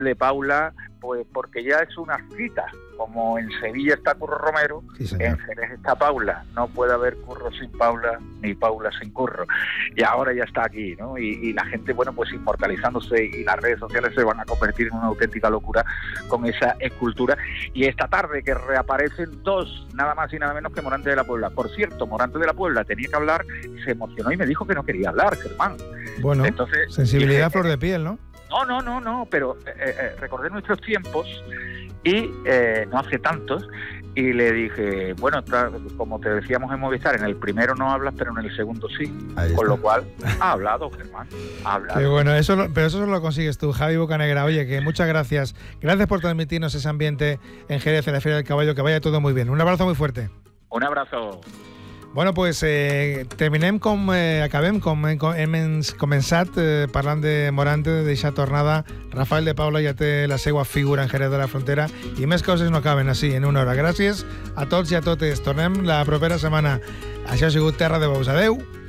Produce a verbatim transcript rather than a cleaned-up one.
de Paula, pues porque ya es una cita. Como en Sevilla está Curro Romero, sí, en Jerez está Paula. No puede haber Curro sin Paula, ni Paula sin Curro. Y ahora ya está aquí, ¿no? Y, y la gente, bueno, pues inmortalizándose, y las redes sociales se van a convertir en una auténtica locura con esa escultura. Y esta tarde que reaparecen dos, nada más y nada menos que Morante de la Puebla. Por cierto, Morante de la Puebla tenía que hablar, se emocionó y me dijo que no quería hablar, Germán. Bueno, entonces, sensibilidad dije, flor de piel, ¿no? No, no, no, no, pero eh, eh, recordé nuestros tiempos y eh, no hace tantos, y le dije, bueno, como te decíamos en Movistar, en el primero no hablas, pero en el segundo sí. Ahí con está. lo cual ha hablado, Germán, ha hablado. Qué bueno, eso lo, pero eso solo lo consigues tú, Javi Bocanegra. Oye, que muchas gracias. Gracias por transmitirnos ese ambiente en Jerez, en la Feria del Caballo, que vaya todo muy bien. Un abrazo muy fuerte. Un abrazo. Bueno, pues eh, terminem com eh, acabem com hem, hem començat eh, parlant de Morante, d'eixa tornada. Rafael de Paula ja té la seva figura en Jerez de la Frontera i més coses no acaben així en una hora. Gràcies a tots i a totes. Tornem la propera setmana. Això ha sigut Terra de Bous. Adeu.